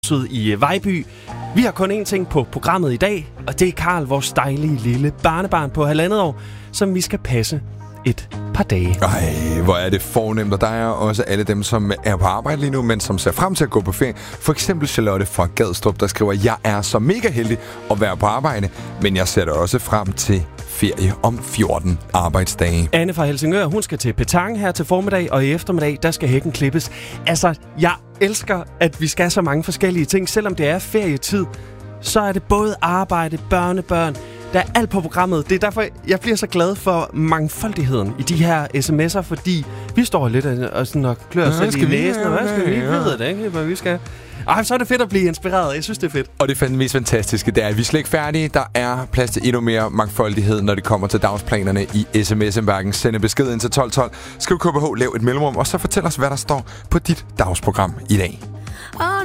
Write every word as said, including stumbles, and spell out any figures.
i Vejby. Vi har kun én ting på programmet i dag, og det er Karl, vores dejlige lille barnebarn på halvandet år, som vi skal passe et par dage. Ej, hvor er det fornemt, og der er også alle dem, som er på arbejde lige nu, men som ser frem til at gå på ferie. For eksempel Charlotte fra Gadstrup, der skriver, jeg er så mega heldig at være på arbejde, men jeg ser da også frem til ferie om fjorten arbejdsdage. Anne fra Helsingør, hun skal til Petang her til formiddag, og i eftermiddag, der skal hækken klippes. Altså, jeg elsker, at vi skal så mange forskellige ting. Selvom det er ferietid, så er det både arbejde, børnebørn. Der er alt på programmet. Det er derfor, jeg bliver så glad for mangfoldigheden i de her sms'er, fordi vi står lidt og, sådan og klør os selv i næsen. Og hvad skal vi? Vi ved det ikke, hvad vi skal. Ej, så er det fedt at blive inspireret. Jeg synes, det er fedt. Og det mest fantastiske, det er, at vi er slet ikke færdige. Der er plads til endnu mere mangfoldighed, når det kommer til dagsplanerne i sms'en-værken. Send en besked ind til tolv tolv. Skriv K B H, lav et mellemrum, og så fortæl os, hvad der står på dit dagsprogram i dag.